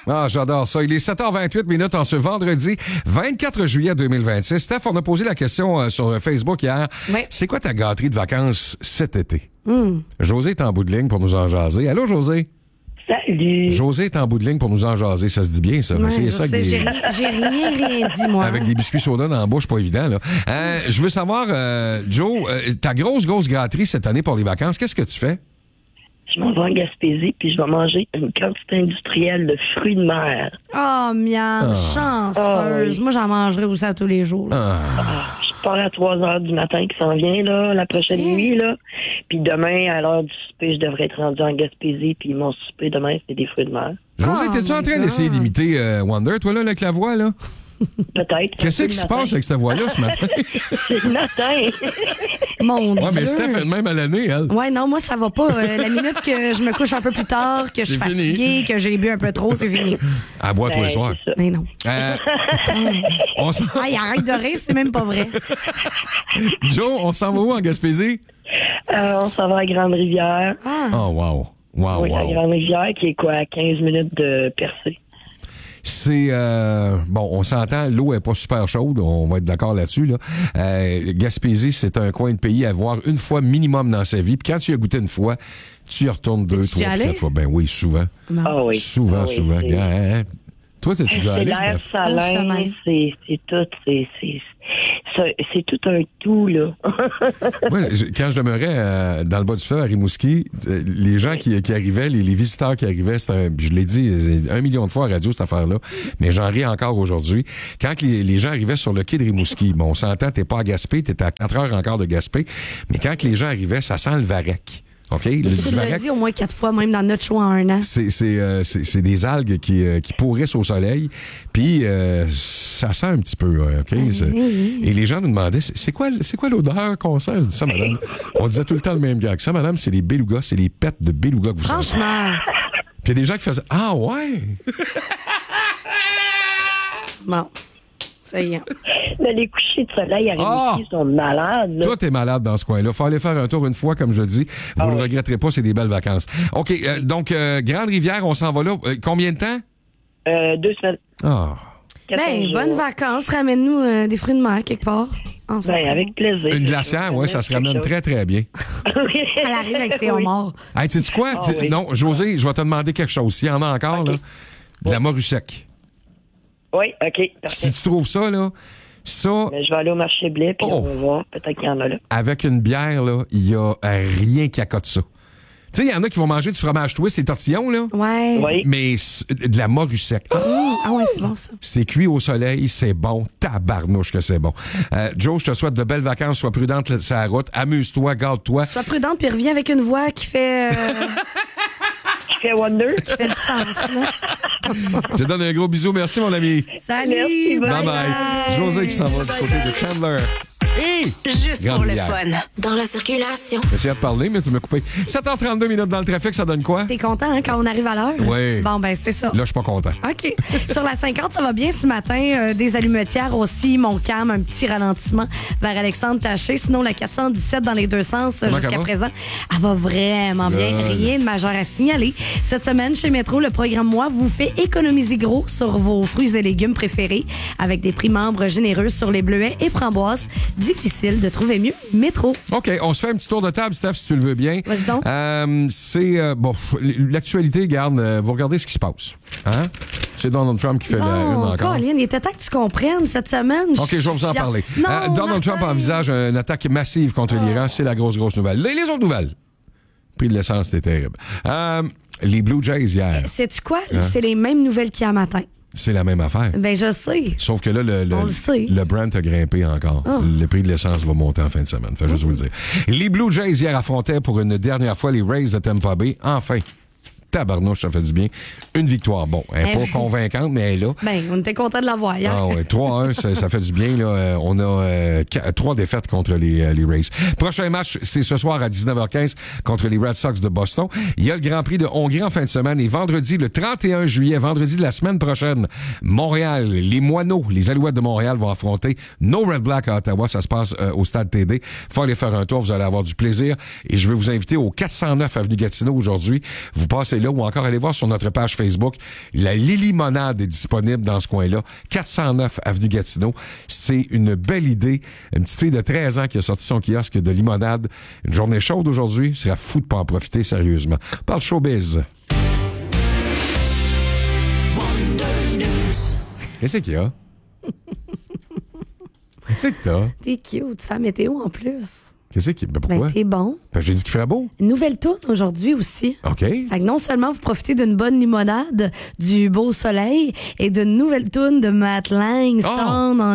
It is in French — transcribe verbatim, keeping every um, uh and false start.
Ah, j'adore ça. Il est sept heures vingt-huit minutes en ce vendredi vingt-quatre juillet deux mille vingt-six. Steph, on a posé la question euh, sur Facebook hier. Oui. C'est quoi ta gâterie de vacances cet été? Mm. José est en bout de ligne pour nous en jaser. Allô, José? Salut! José est en bout de ligne pour nous en jaser. Ça se dit bien, ça. Ouais, Mais c'est je ça sais, que j'ai, des... ri- j'ai rien, rien dit, moi. Avec des biscuits soda dans la bouche, pas évident, là. Euh, je veux savoir, euh, Joe, euh, ta grosse, grosse gâterie cette année pour les vacances, qu'est-ce que tu fais? Je m'en vais en Gaspésie, puis je vais manger une quantité industrielle de fruits de mer. Oh, miam, Ah. chanceuse. Ah, oui. Moi, j'en mangerai aussi à tous les jours. là. Ah. Ah, je pars à trois heures du matin qui s'en vient, là, la prochaine Hein? nuit, là. Puis demain, à l'heure du souper, je devrais être rendu en Gaspésie, puis mon souper demain, c'est des fruits de mer. José, Oh t'es-tu en my train God. d'essayer d'imiter euh, Wonder, toi, là, avec la voix, là? Peut-être. Qu'est-ce qui se passe avec cette voix-là ce matin? C'est le matin. Mon Ouais, Dieu. mais Steph est de même à l'année, elle. Ouais, non, moi, ça va pas. Euh, la minute que je me couche un peu plus tard, que je suis C'est fini. fatiguée, que j'ai bu un peu trop, c'est fini. Elle boit tous les Ben, soirs. c'est ça. Mais non. Euh, on s'en- Aïe, arrête de rire, c'est même pas vrai. Joe, on s'en va où en Gaspésie? Euh, on s'en va à Grande-Rivière. Ah. Oh, wow. Wow, oui, à wow. Grande-Rivière, qui est quoi, à quinze minutes de Percé. C'est euh, bon, on s'entend, l'eau est pas super chaude, on va être d'accord là-dessus. Là. Euh, Gaspésie, c'est un coin de pays à voir une fois minimum dans sa vie. Puis quand tu y as goûté une fois, tu y retournes deux, Es-tu trois, allé? quatre fois. Ben oui, souvent. Non. Ah oui. Souvent, Ah oui, souvent. c'est- Hein, hein. Toi, t'es-tu déjà C'est allé, l'air Steph? salin, Doucement. c'est, c'est tout, c'est, c'est, c'est, c'est tout un tout, là. Moi, je- quand je demeurais euh, dans le bas du fleuve à Rimouski, euh, les gens qui, qui arrivaient, les, les visiteurs qui arrivaient, c'était un, je l'ai dit euh, un million de fois à radio, cette affaire-là, mais j'en ris encore aujourd'hui. Quand les, les gens arrivaient sur le quai de Rimouski, bon, on s'entend, t'es pas à Gaspé, t'es à quatre heures encore de Gaspé, mais quand les gens arrivaient, ça sent le varech. OK? Le, Tu du l'as varech, dit au moins quatre fois, même dans notre show en un an. c'est c'est euh, c'est c'est des algues qui euh, qui pourrissent au soleil, puis euh, ça sent un petit peu, euh, OK? C'est- Et les gens nous demandaient c'est c'est quoi c'est quoi l'odeur qu'on sent? Je dis, ça, madame. On disait tout le temps le même gag. Ça, madame, c'est les belugas, c'est les pets de belugas que vous sentez. Franchement. Puis il y a des gens qui faisaient ah ouais. Bon. Ça y est. Mais les couchers de soleil à Ah! Rimouski sont malades, là. Toi, t'es malade dans ce coin-là. Faut aller faire un tour une fois, comme je dis. Vous Ah ne oui. regretterez pas, c'est des belles vacances. OK, euh, donc euh, Grande-Rivière, on s'en va là. Euh, combien de temps? Euh, deux semaines. Ah. quatorze Ben, jours. bonnes vacances. Ramène-nous euh, des fruits de mer quelque part. Ah, ça Ben, serait avec plaisir. Une glacière, ouais, ça se ramène très, très bien. bon. Elle arrive avec ses Oui. homards. Hey, sais-tu quoi? Ah, Tu- oui. Non, José, je vais te demander quelque chose. S'il y en a encore, là, de la morue sec. Oui, OK, parfait. Si tu trouves ça, là, ça, Ben, je vais aller au marché blé, puis Oh. on va voir. Peut-être qu'il y en a là. avec une bière, là, il y a euh, rien qui accote ça. Tu sais, il y en a qui vont manger du fromage twist, les tortillons, là, Ouais. Oui. mais s- de la morue sec. Ah! Mmh. Ah ouais, c'est bon ça. C'est cuit au soleil, c'est bon. Tabarnouche que c'est bon. Euh, Joe, je te souhaite de belles vacances. Sois prudente sur la route. Amuse-toi, garde-toi. Sois prudente puis reviens avec une voix qui fait, euh, Qui fait Wonder? qui fait du sens. Là. Je te donne un gros bisou. Merci, mon ami. Salut! Merci, bye. Bye bye. José qui s'en va du côté de Chandler. Et Juste pour le Grande-Rivière. fun. Dans la circulation. J'essayais de parler, mais tu m'as coupé. sept heures trente-deux minutes dans le trafic, ça donne quoi? T'es content hein, quand on arrive à l'heure? Oui. Bon, ben, c'est ça. Là, je suis pas content. OK. Sur la cinquante, ça va bien ce matin. Euh, des allumetières aussi, Montcalm, un petit ralentissement vers Alexandre Taché. Sinon, la quatre cent dix-sept dans les deux sens euh, Comment jusqu'à qu'elle va? présent, elle va vraiment bien. Good. Rien de majeur à signaler. Cette semaine, chez Métro, le programme Moi vous fait économiser gros sur vos fruits et légumes préférés avec des prix membres généreux sur les bleuets et framboises. Difficile de trouver mieux. Métro. OK, on se fait un petit tour de table, Steph, si tu le veux bien. Vas-y donc. Euh, c'est, euh, bon, l'actualité, garde, euh, vous regardez ce qui se passe. Hein? C'est Donald Trump qui fait la une Oh, encore. Colin, il était temps que tu comprennes cette semaine. OK, je vais vous en suis- parler. Non, Euh, Donald Trump Martin. envisage une attaque massive contre l'Iran. C'est la grosse, grosse nouvelle. Les, les autres nouvelles. Prix de l'essence, c'était terrible. Euh, les Blue Jays hier, Sais-tu quoi? Hein? C'est les mêmes nouvelles qu'il y a matin. c'est la même affaire. Ben, je sais. Sauf que là, le, le, On le sait. le Brent a grimpé encore. Ah. Le prix de l'essence va monter en fin de semaine. Fait juste vous le dire. Les Blue Jays hier affrontaient pour une dernière fois les Rays de Tampa Bay. Enfin. Tabarnouche, ça fait du bien. Une victoire. Bon, elle n'est Eh pas oui. convaincante, mais elle est là. Ben, on était content de la voir hier. Ah ouais, trois à un, ça, ça fait du bien. Là. Euh, on a euh, qu- trois défaites contre les, euh, les Rays. Prochain match, c'est ce soir à dix-neuf heures quinze contre les Red Sox de Boston. Il y a le Grand Prix de Hongrie en fin de semaine et vendredi, le trente et un juillet, vendredi de la semaine prochaine, Montréal, les Moineaux, les Alouettes de Montréal vont affronter nos Red Black à Ottawa. Ça se passe euh, au Stade T D. Faut aller faire un tour, vous allez avoir du plaisir. Et je vais vous inviter au quatre cent neuf avenue Gatineau aujourd'hui. Vous passez c'est là, ou encore allez voir sur notre page Facebook. La Limonade est disponible dans ce coin-là. quatre cent neuf avenue Gatineau. C'est une belle idée. Une petite fille de treize ans qui a sorti son kiosque de limonade. Une journée chaude aujourd'hui. Ce serait fou de pas en profiter sérieusement. Parle showbiz. Qu'est-ce qu'il y a? Qu'est-ce que t'as? T'es cute, tu fais la météo en plus. Qu'est-ce qu'il y a? Ben pourquoi? Ben, t'es bon. Ben, j'ai dit qu'il ferait beau. Une nouvelle tourne aujourd'hui aussi. OK. Fait que non seulement vous profitez d'une bonne limonade, du beau soleil et d'une nouvelle tourne de Matt Lang, Stone, Oh! en